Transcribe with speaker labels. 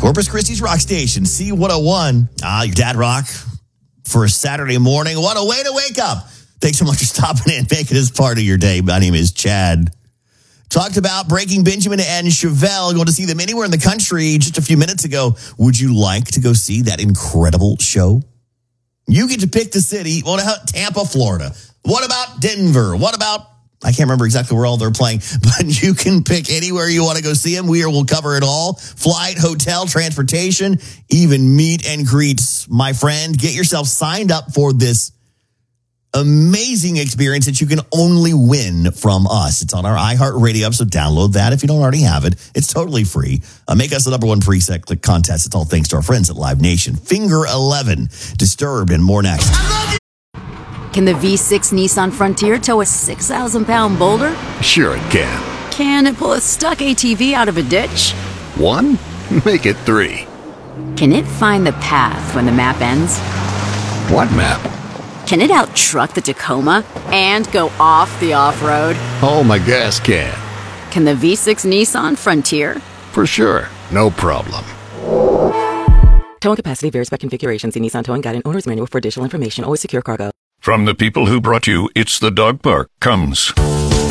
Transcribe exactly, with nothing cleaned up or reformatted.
Speaker 1: Corpus Christi's Rock Station, C one oh one. Ah, your dad rock for a Saturday morning. What a way to wake up. Thanks so much for stopping in, making this part of your day. My name is Chad. Talked about Breaking Benjamin and Chevelle, going to see them anywhere in the country just a few minutes ago. Would you like to go see that incredible show? You get to pick the city. What about Tampa, Florida? What about Denver? What about, I can't remember exactly where all they're playing, but you can pick anywhere you want to go see them. We will cover it all. Flight, hotel, transportation, even meet and greets. My friend, get yourself signed up for this amazing experience that you can only win from us. It's on our iHeartRadio app, so download that if you don't already have it. It's totally free. Uh, make us the number one preset click contest. It's all thanks to our friends at Live Nation. Finger eleven, Disturbed, and more next.
Speaker 2: Can the V six Nissan Frontier tow a six thousand pound boulder?
Speaker 3: Sure it can.
Speaker 2: Can it pull a stuck A T V out of a ditch?
Speaker 3: One? Make it three.
Speaker 2: Can it find the path when the map ends?
Speaker 3: What map?
Speaker 2: Can it out-truck the Tacoma and go off the off-road?
Speaker 3: Oh, my gas can.
Speaker 2: Can the V six Nissan Frontier?
Speaker 3: For sure. No problem.
Speaker 4: Towing capacity varies by configuration. See Nissan Towing Guide and Owner's Manual for additional information. Always secure cargo.
Speaker 5: From the people who brought you It's the Dog Park comes